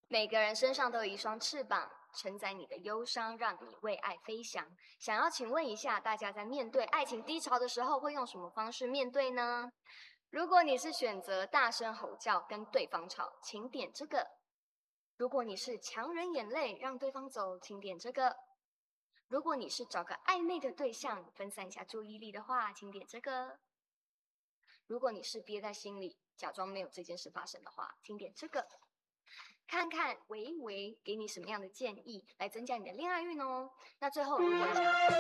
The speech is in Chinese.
每个人身上都有一双翅膀，承载你的忧伤，让你为爱飞翔。想要请问一下，大家在面对爱情低潮的时候，会用什么方式面对呢？如果你是选择大声吼叫跟对方吵，请点这个；如果你是强忍眼泪让对方走，请点这个；如果你是找个暧昧的对象分散一下注意力的话，请点这个；如果你是憋在心里假装没有这件事发生的话，请点这个。看看维维给你什么样的建议，来增加你的恋爱运哦。那最后，如果你想要